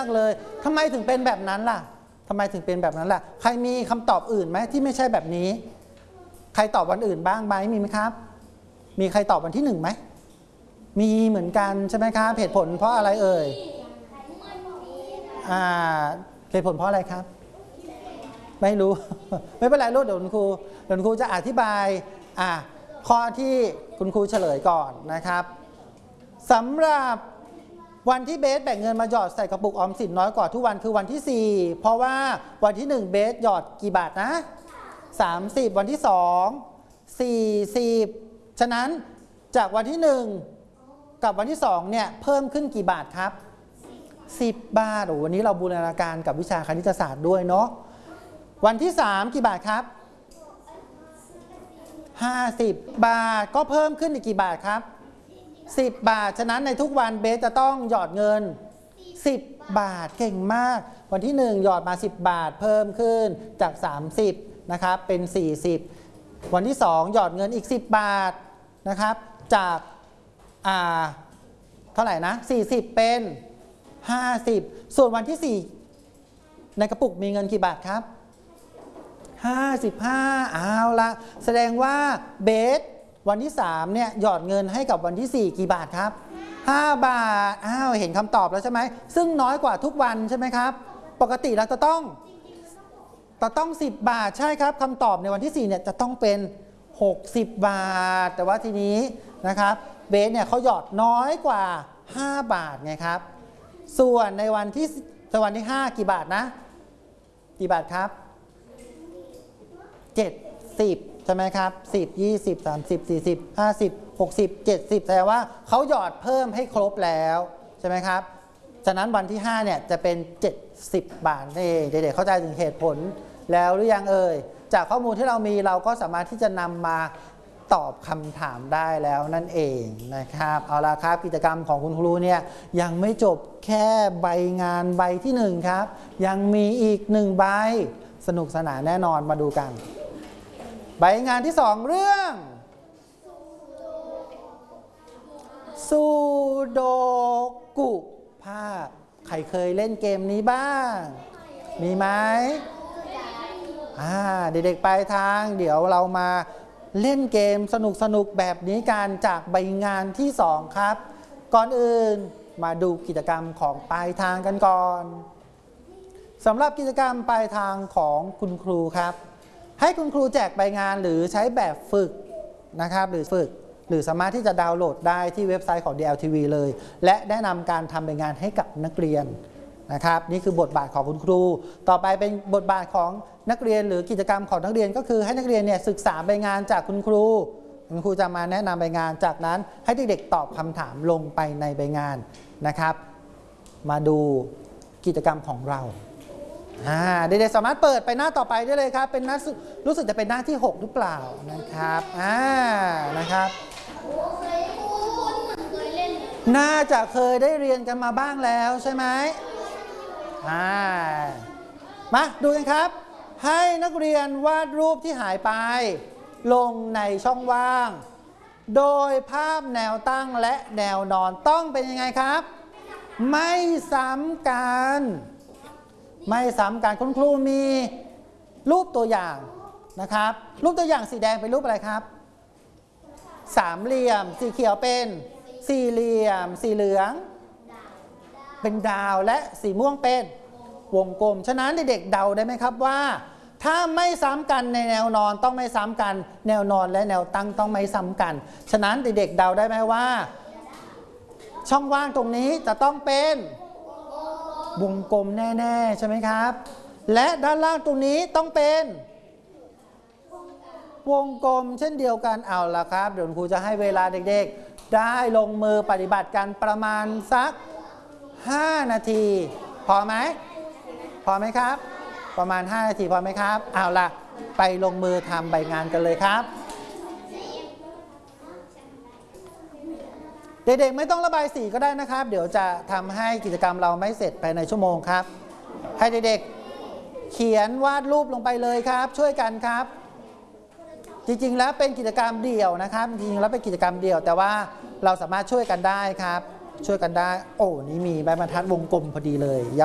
เลยทำไมถึงเป็นแบบนั้นล่ะทำไมถึงเป็นแบบนั้นล่ะใครมีคำตอบอื่นไหมที่ไม่ใช่แบบนี้ใครตอบวันอื่นบ้างไหมมีไหมครับมีใครตอบวันที่1ไหมมีเหมือนกันใช่ไหมครับเหตุผลเพราะอะไรเอ่ยเหตุผลเพราะอะไรครับไม่รู้ ไม่เป็นไรลูกเดี๋ยวคุณครูจะอธิบายข้อที่คุณครูเฉลยก่อนนะครับสำหรับวันที่เบสแบ่งเงินมาหยอดใส่กระปุกออมสินน้อยกว่าทุกวันคือวันที่4เพราะว่าวันที่1เบสหยอดกี่บาทนะ30วันที่2 40ฉะนั้นจากวันที่1กับวันที่2เนี่ยเพิ่มขึ้นกี่บาทครับ10 บาทโอ้วันนี้เราบูรณาการกับวิชาคณิตศาสตร์ด้วยเนาะวันที่3กี่บาทครับ50 บาทก็เพิ่มขึ้นอีกกี่บาทครับ10 บาทฉะนั้นในทุกวันเบสจะต้องหยอดเงิน10 บาทเก่งมากวันที่1หยอดมา10 บาทเพิ่มขึ้นจาก30นะครับเป็น40วันที่2หยอดเงินอีก10 บาทนะครับจากเท่าไหร่นะ40เป็น50ส่วนวันที่4ในกระปุกมีเงินกี่บาทครับ55เอาละแสดงว่าเบสวันที่3เนี่ยหยอดเงินให้กับวันที่4กี่บาทครับ5 บาทเห็นคำตอบแล้วใช่ไหมซึ่งน้อยกว่าทุกวันใช่ไหมครับปกติเราจะต้อง10 บาทใช่ครับคำตอบในวันที่4เนี่ยจะต้องเป็น60 บาทแต่ว่าทีนี้นะครับเบสเนี่ยเขาหยอดน้อยกว่า5 บาทไงครับส่วนในวันที่5กี่บาทนะกี่บาทครับ70ใช่ไหมครับ10 20 30 40 50 60 70แสดงว่าเขาหยอดเพิ่มให้ครบแล้วใช่ไหมครับฉะนั้นวันที่5เนี่ยจะเป็น70 บาทเองเด็กๆเข้าใจถึงเหตุผลแล้วหรือยังเอ่ยจากข้อมูลที่เรามีเราก็สามารถที่จะนำมาตอบคำถามได้แล้วนั่นเองนะครับเอาละครับกิจกรรมของคุณครูเนี่ยยังไม่จบแค่ใบงานใบที่1ครับยังมีอีก1ใบสนุกสนานแน่นอนมาดูกันใบงานที่2เรื่องซูโดกุภาพใครเคยเล่นเกมนี้บ้างมีไหมเด็กๆไปทางเดี๋ยวเรามาเล่นเกมสนุกๆแบบนี้กันจากใบงานที่2ครับก่อนอื่นมาดูกิจกรรมของปลายทางกันก่อนสำหรับกิจกรรมปลายทางของคุณครูครับให้คุณครูแจกใบงานหรือใช้แบบฝึกนะครับหรือสามารถที่จะดาวน์โหลดได้ที่เว็บไซต์ของ DLTV เลยและแนะนำการทำใบงานให้กับนักเรียนนะครับนี่คือบทบาทของคุณครูต่อไปเป็นบทบาทของนักเรียนหรือกิจกรรมของนักเรียนก็คือให้นักเรียนเนี่ยศึกษาใบงานจากคุณครูจะมาแนะนำใบงานจากนั้นให้เด็กๆตอบคำถามลงไปในใบงานนะครับมาดูกิจกรรมของเราเด็กๆสามารถเปิดไปหน้าต่อไปได้เลยครับเป็นหน้ารู้สึกจะเป็นหน้าที่6หรือเปล่านะครับนะครับน่าจะเคยได้เรียนกันมาบ้างแล้วใช่ไหมมาดูกันครับให้นักเรียนวาดรูปที่หายไปลงในช่องว่างโดยภาพแนวตั้งและแนวนอนต้องเป็นยังไงครับไม่ซ้ำกันคุณครูมีรูปตัวอย่างนะครับรูปตัวอย่างสีแดงเป็นรูปอะไรครับสามเหลี่ยมสีเขียวเป็นสี่เหลี่ยมสีเหลืองเป็นดาวและสีม่วงเป็นวงกลมฉะนั้นเด็กๆเดาได้ไหมครับว่าถ้าไม่ซ้ำกันในแนวนอนต้องไม่ซ้ำกันแนวนอนและแนวตั้งต้องไม่ซ้ำกันฉะนั้นเด็กๆเดาได้ไหมว่าช่องว่างตรงนี้จะต้องเป็นวงกลมแน่ๆใช่ไหมครับและด้านล่างตรงนี้ต้องเป็นวงกลมเช่นเดียวกันเอาละครับเดี๋ยวครูจะให้เวลาเด็กๆได้ลงมือปฏิบัติกันประมาณสัก5 นาทีพอไหมครับประมาณ5 นาทีพอไหมครับเอาล่ะไปลงมือทำใบงานกันเลยครับเด็กๆไม่ต้องระบายสีก็ได้นะครับเดี๋ยวจะทำให้กิจกรรมเราไม่เสร็จภายในชั่วโมงครับให้เด็กๆเขียนวาดรูปลงไปเลยครับช่วยกันครับจริงๆแล้วเป็นกิจกรรมเดี่ยวนะครับจริงๆแล้วเป็นกิจกรรมเดี่ยวแต่ว่าเราสามารถช่วยกันได้ครับช่วยกันได้โอ้นี่มีใบบรรทัดวงกลมพอดีเลย